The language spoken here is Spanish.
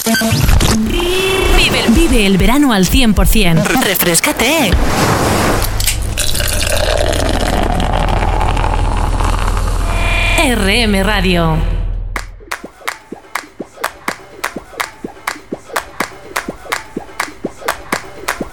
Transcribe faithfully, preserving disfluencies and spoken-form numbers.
Vive, vive el verano al cien por ciento. Refréscate. R M Radio.